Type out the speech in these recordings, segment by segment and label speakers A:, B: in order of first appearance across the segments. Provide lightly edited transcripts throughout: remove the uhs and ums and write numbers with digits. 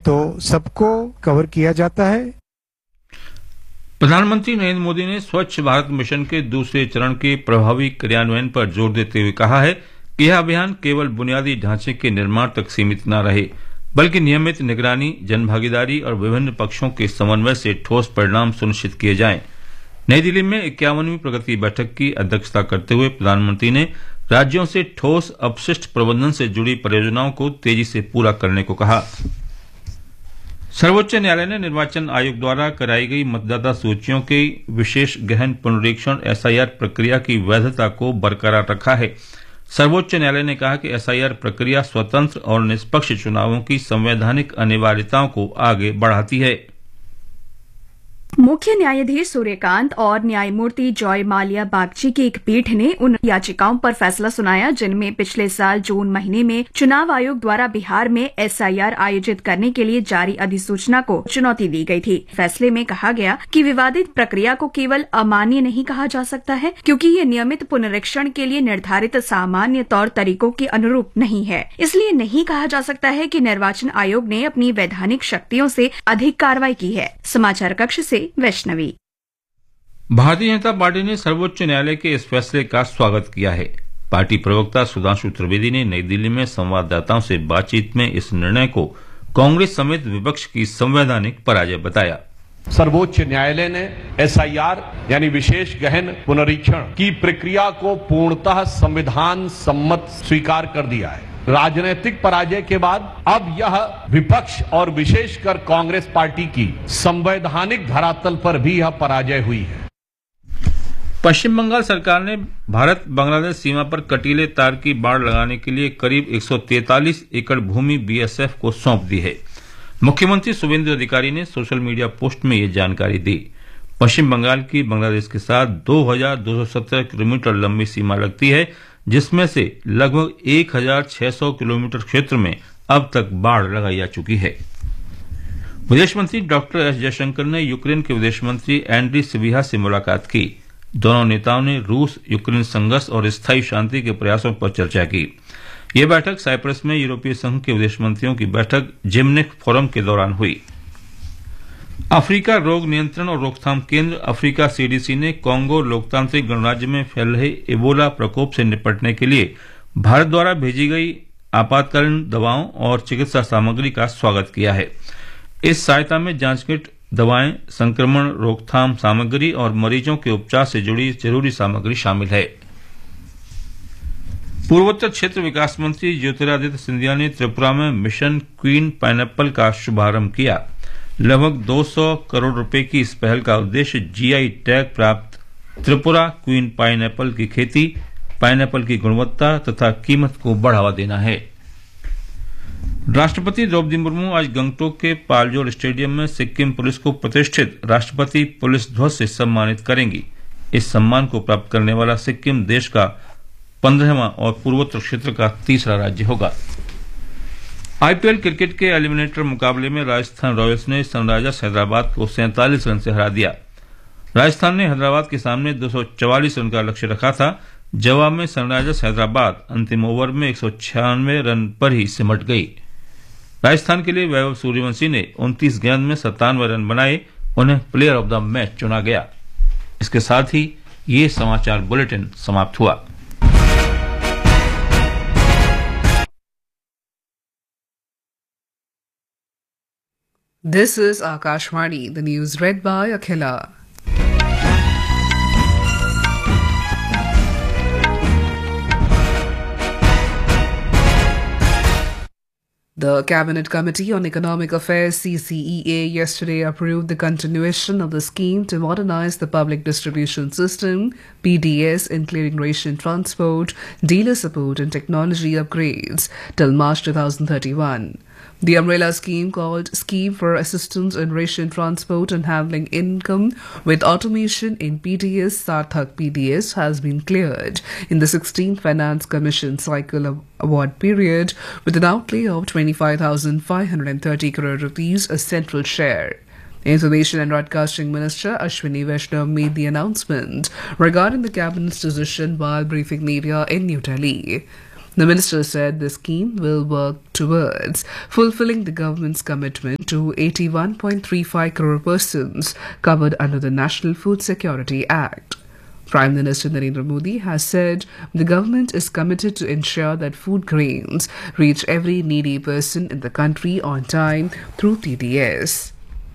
A: तो सबको कवर किया जाता है।
B: प्रधानमंत्री नरेंद्र मोदी ने स्वच्छ भारत मिशन के दूसरे चरण के प्रभावी क्रियान्वयन पर जोर देते हुए कहा है कि यह अभियान केवल बुनियादी ढांचे के निर्माण तक सीमित न रहे, बल्कि नियमित निगरानी, जनभागीदारी और विभिन्न पक्षों के समन्वय से ठोस परिणाम सुनिश्चित किए जाएं। नई दिल्ली में 51वीं प्रगति बैठक की अध्यक्षता करते हुए प्रधानमंत्री ने राज्यों से ठोस अपशिष्ट प्रबंधन से जुड़ी परियोजनाओं को तेजी से पूरा करने को कहा। सर्वोच्च न्यायालय ने निर्वाचन आयोग द्वारा कराई गई मतदाता सूचियों के विशेष गहन पुनरीक्षण एसआईआर प्रक्रिया की वैधता को बरकरार रखा है। सर्वोच्च न्यायालय ने कहा कि एसआईआर प्रक्रिया स्वतंत्र और निष्पक्ष चुनावों की संवैधानिक अनिवार्यताओं को आगे बढ़ाती है।
C: मुख्य न्यायाधीश सूर्यकांत और न्यायमूर्ति जॉय माल्या बागची की एक पीठ ने उन याचिकाओं पर फैसला सुनाया जिनमें पिछले साल जून महीने में चुनाव आयोग द्वारा बिहार में एसआईआर आयोजित करने के लिए जारी अधिसूचना को चुनौती दी गई थी। फैसले में कहा गया कि विवादित प्रक्रिया को केवल अमान्य नहीं कहा जा सकता है, क्योंकि ये नियमित पुनरीक्षण के लिए निर्धारित सामान्य तौर तरीकों के अनुरूप नहीं है। इसलिए नहीं कहा जा सकता है कि निर्वाचन आयोग ने अपनी वैधानिक शक्तियों से अधिक कार्रवाई की है। समाचार कक्ष से वैष्णवी।
B: भारतीय जनता पार्टी ने सर्वोच्च न्यायालय के इस फैसले का स्वागत किया है। पार्टी प्रवक्ता सुधांशु त्रिवेदी ने नई दिल्ली में संवाददाताओं से बातचीत में इस निर्णय को कांग्रेस समेत विपक्ष की संवैधानिक पराजय बताया।
D: सर्वोच्च न्यायालय ने एसआईआर यानी विशेष गहन पुनरीक्षण की प्रक्रिया को पूर्णतः संविधान सम्मत स्वीकार कर दिया है। राजनीतिक पराजय के बाद अब यह विपक्ष और विशेषकर कांग्रेस पार्टी की संवैधानिक धरातल पर भी यह पराजय हुई है।
B: पश्चिम बंगाल सरकार ने भारत बांग्लादेश सीमा पर कटीले तार की बाड़ लगाने के लिए करीब 143 एकड़ भूमि बीएसएफ को सौंप दी है। मुख्यमंत्री शुभेंदु अधिकारी ने सोशल मीडिया पोस्ट में ये जानकारी दी। पश्चिम बंगाल की बांग्लादेश के साथ 2217 किलोमीटर लंबी सीमा लगती है, जिसमें से लगभग 1600 किलोमीटर क्षेत्र में अब तक बाढ़ लगाई जा चुकी है। विदेश मंत्री डॉक्टर एस जयशंकर ने यूक्रेन के विदेश मंत्री एंड्री सिबिहा से मुलाकात की। दोनों नेताओं ने रूस यूक्रेन संघर्ष और स्थायी शांति के प्रयासों पर चर्चा की। यह बैठक साइप्रस में यूरोपीय संघ के विदेश मंत्रियों की बैठक जिमनिक फोरम के दौरान हुई। अफ्रीका रोग नियंत्रण और रोकथाम केंद्र अफ्रीका सीडीसी ने कांगो लोकतांत्रिक गणराज्य में फैल रहे एबोला प्रकोप से निपटने के लिए भारत द्वारा भेजी गई आपातकालीन दवाओं और चिकित्सा सामग्री का स्वागत किया है। इस सहायता में जांच किट, दवाएं, संक्रमण रोकथाम सामग्री और मरीजों के उपचार से जुड़ी जरूरी सामग्री शामिल है। पूर्वोत्तर क्षेत्र विकास मंत्री ज्योतिरादित्य सिंधिया ने त्रिपुरा में मिशन क्वीन पाइनएप्पल का शुभारंभ किया। लगभग 200 करोड़ रुपए की इस पहल का उद्देश्य जीआई टैग प्राप्त त्रिपुरा क्वीन पाइनएप्पल की खेती, पाइनएप्पल की गुणवत्ता तथा कीमत को बढ़ावा देना है। राष्ट्रपति द्रौपदी मुर्मू आज गंगटोक के पालजोर स्टेडियम में सिक्किम पुलिस को प्रतिष्ठित राष्ट्रपति पुलिस ध्वज से सम्मानित करेंगी। इस सम्मान को प्राप्त करने वाला सिक्किम देश का 15वां और पूर्वोत्तर क्षेत्र का तीसरा राज्य होगा। आईपीएल क्रिकेट के एलिमिनेटर मुकाबले में राजस्थान रॉयल्स ने सनराइजर्स हैदराबाद को 47 रन से हरा दिया। राजस्थान ने हैदराबाद के सामने 244 रन का लक्ष्य रखा था। जवाब में सनराइजर्स हैदराबाद अंतिम ओवर में 196 रन पर ही सिमट गई। राजस्थान के लिए वैभव सूर्यवंशी ने 29 गेंद में 97 रन बनाए, उन्हें प्लेयर ऑफ द मैच चुना गया। इसके साथ ही ये समाचार बुलेटिन समाप्त हुआ।
E: This is Akashvani, the news read by Akhila. The Cabinet Committee on Economic Affairs CCEA yesterday approved the continuation of the scheme to modernize the public distribution system PDS, including ration transport, dealer support and technology upgrades till March 2031. The umbrella scheme, called Scheme for Assistance in Ration Transport and Handling Income with Automation in PDS, Sarthak PDS, has been cleared in the 16th Finance Commission cycle award period with an outlay of 25,530 crore rupees, a central share. Information and Broadcasting Minister Ashwini Vaishnaw made the announcement regarding the Cabinet's decision while briefing media in New Delhi. The minister said the scheme will work towards fulfilling the government's commitment to 81.35 crore persons covered under the National Food Security Act. Prime Minister Narendra Modi has said the government is committed to ensure that food grains reach every needy person in the country on time through TDS.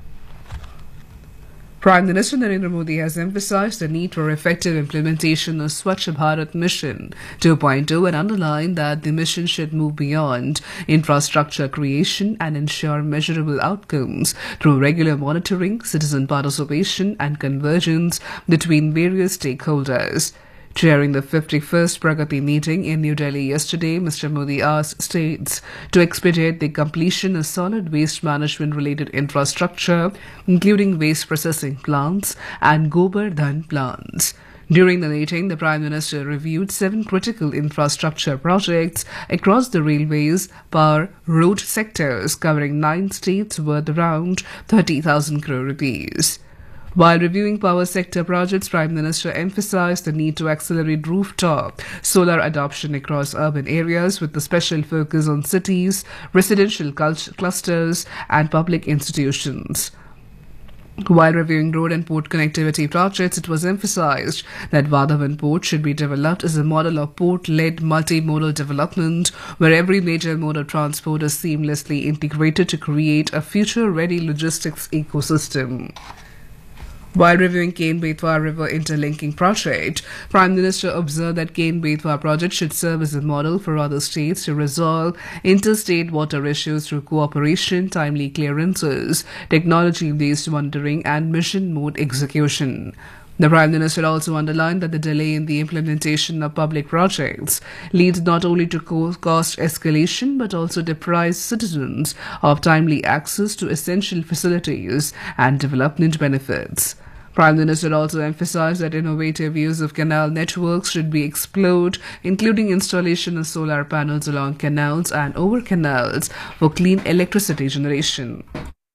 E: Prime Minister Narendra Modi has emphasized the need for effective implementation of Swachh Bharat Mission 2.0 and underlined that the mission should move beyond infrastructure creation and ensure measurable outcomes through regular monitoring, citizen participation and convergence between various stakeholders. Chairing the 51st Pragati meeting in New Delhi yesterday, Mr. Modi asked states to expedite the completion of solid waste management related infrastructure, including waste processing plants and Gobar Dhan plants. During the meeting, the Prime Minister reviewed 7 critical infrastructure projects across the railways, power, road sectors covering 9 states worth around 30,000 crore rupees. While reviewing power sector projects, Prime Minister emphasized the need to accelerate rooftop solar adoption across urban areas with a special focus on cities, residential clusters and public institutions. While reviewing road and port connectivity projects, it was emphasized that Vadhavan Port should be developed as a model of port-led multimodal development where every major mode of transport is seamlessly integrated to create a future-ready logistics ecosystem. While reviewing Ken-Betwa River Interlinking Project, Prime Minister observed that Ken-Betwa project should serve as a model for other states to resolve interstate water issues through cooperation, timely clearances, technology-based monitoring and mission mode execution. The Prime Minister also underlined that the delay in the implementation of public projects leads not only to cost escalation but also deprives citizens of timely access to essential facilities and development benefits. Prime Minister also emphasized that innovative use of canal networks should be explored, including installation of solar panels along canals and over canals for clean electricity generation.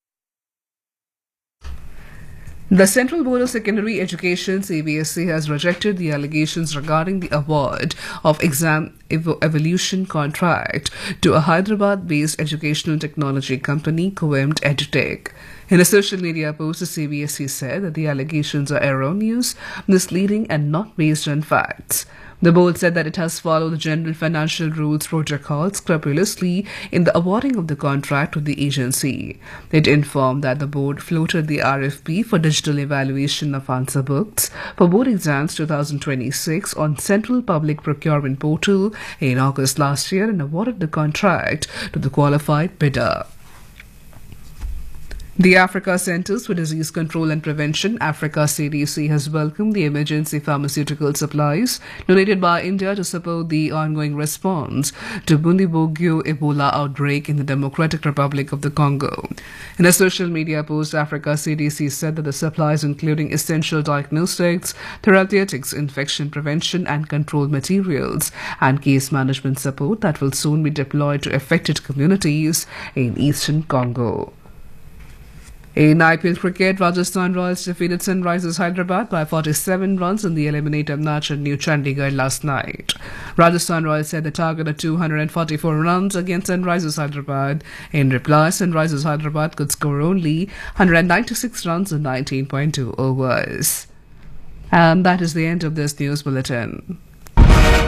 E: The Central Board of Secondary Education (CBSE) has rejected the allegations regarding the award of exam evolution contract to a Hyderabad-based educational technology company, Coemt EduTech. In a social media post, the CBSE said that the allegations are erroneous, misleading and not based on facts. The board said that it has followed the general financial rules protocols scrupulously in the awarding of the contract to the agency. It informed that the board floated the RFP for digital evaluation of answer books for board exams 2026 on Central Public Procurement Portal in August last year and awarded the contract to the qualified bidder. The Africa Centers for Disease Control and Prevention, Africa CDC, has welcomed the emergency pharmaceutical supplies donated by India to support the ongoing response to Bundibugyo Ebola outbreak in the Democratic Republic of the Congo. In a social media post, Africa CDC said that the supplies, including essential diagnostics, therapeutics, infection prevention and control materials, and case management support that will soon be deployed to affected communities in eastern Congo. In IPL cricket, Rajasthan Royals defeated Sunrisers Hyderabad by 47 runs in the eliminator match in New Chandigarh last night. Rajasthan Royals set the target of 244 runs against Sunrisers Hyderabad. In reply, Sunrisers Hyderabad could score only 196 runs in 19.2 overs. And that is the end of this news bulletin.